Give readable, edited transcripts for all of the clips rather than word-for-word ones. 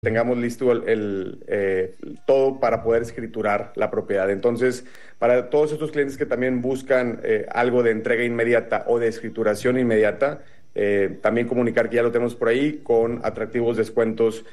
tengamos listo todo para poder escriturar la propiedad. Entonces, para todos estos clientes que también buscan algo de entrega inmediata o de escrituración inmediata, también comunicar que ya lo tenemos por ahí con atractivos descuentos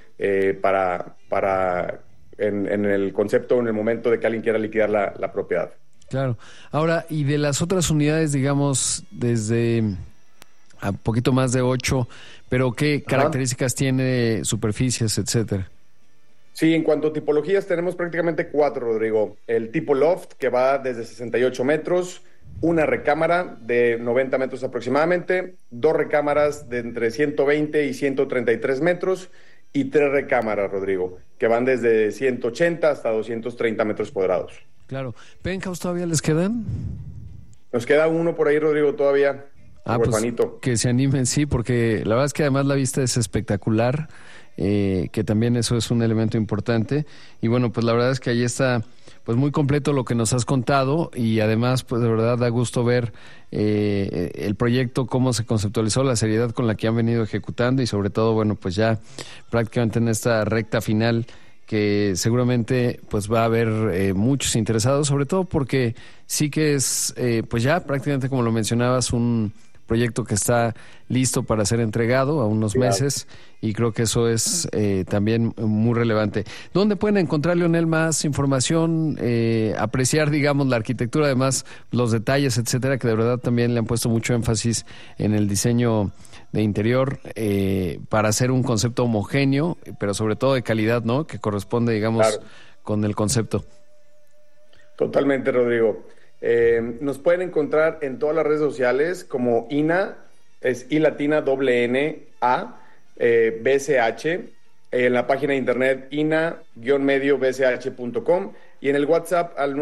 en el concepto, en el momento de que alguien quiera liquidar la propiedad. Claro. Ahora, y de las otras unidades, digamos, desde a poquito más de 8, pero ¿qué características tiene, superficies, etcétera? Sí, en cuanto a tipologías, tenemos prácticamente 4, Rodrigo. El tipo loft, que va desde 68 metros, una recámara de 90 metros aproximadamente, 2 recámaras de entre 120 y 133 metros y 3 recámaras, Rodrigo, que van desde 180 hasta 230 metros cuadrados. Claro. ¿Penthouse todavía les quedan? Nos queda uno por ahí, Rodrigo, todavía. Pues que se animen, sí, porque la verdad es que además la vista es espectacular, que también eso es un elemento importante. Y bueno, pues la verdad es que ahí está pues muy completo lo que nos has contado y además pues de verdad da gusto ver el proyecto, cómo se conceptualizó, la seriedad con la que han venido ejecutando y sobre todo, bueno, pues ya prácticamente en esta recta final que seguramente pues va a haber muchos interesados, sobre todo porque sí que es pues ya prácticamente, como lo mencionabas, un proyecto que está listo para ser entregado a unos meses y creo que eso es también muy relevante. ¿Dónde pueden encontrar, Leonel, más información, apreciar, digamos, la arquitectura, además los detalles, etcétera, que de verdad también le han puesto mucho énfasis en el diseño de interior para hacer un concepto homogéneo, pero sobre todo de calidad, ¿no? Que corresponde, digamos, con el concepto. Totalmente, Rodrigo. Nos pueden encontrar en todas las redes sociales como INA, es I latina NNA, BSH, en la página de internet ina-bsh.com y en el WhatsApp al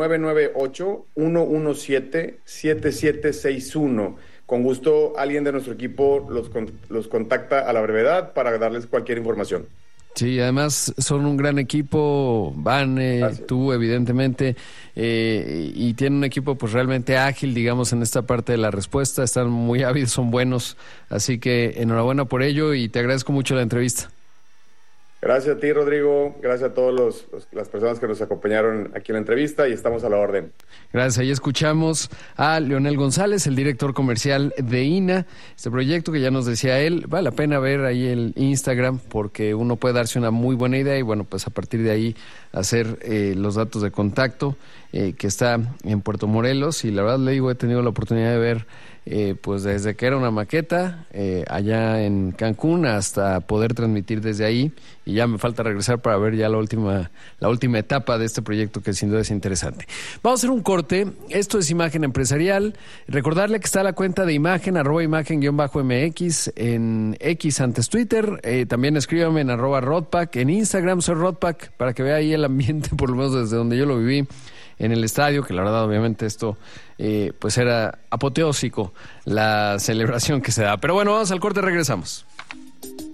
998-117-7761. Con gusto, alguien de nuestro equipo los contacta a la brevedad para darles cualquier información. Sí, además son un gran equipo, Van, tú evidentemente, y tienen un equipo pues realmente ágil, digamos, en esta parte de la respuesta, están muy ávidos, son buenos, así que enhorabuena por ello y te agradezco mucho la entrevista. Gracias a ti, Rodrigo, gracias a todas las personas que nos acompañaron aquí en la entrevista y estamos a la orden. Gracias, ahí escuchamos a Leonel González, el director comercial de INA, este proyecto que ya nos decía él, vale la pena ver ahí el Instagram porque uno puede darse una muy buena idea y bueno, pues a partir de ahí hacer los datos de contacto que está en Puerto Morelos y la verdad le digo, he tenido la oportunidad de ver pues desde que era una maqueta allá en Cancún hasta poder transmitir desde ahí y ya me falta regresar para ver ya la última etapa de este proyecto que sin duda es interesante. Vamos a hacer un corte, esto es Imagen Empresarial, recordarle que está la cuenta de Imagen, @imagen_MX en X antes Twitter, también escríbame en @Rodpack, en Instagram soy Rodpack para que vea ahí el ambiente por lo menos desde donde yo lo viví en el estadio, que la verdad obviamente esto pues era apoteósico la celebración que se da. Pero bueno, vamos al corte, regresamos.